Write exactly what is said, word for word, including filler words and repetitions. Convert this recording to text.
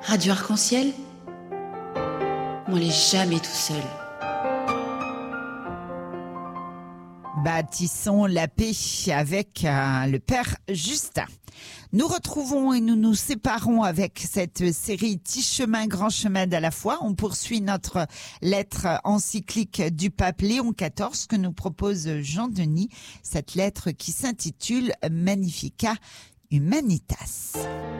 Radio Arc-en-Ciel, on n'est jamais tout seul. Bâtissons la paix avec euh, le Père Justin. Nous retrouvons et nous nous séparons avec cette série Petit chemin, grand chemin d'à la fois. On poursuit notre lettre encyclique du pape Léon quatorze que nous propose Jean-Denis, cette lettre qui s'intitule Magnificat Humanitas.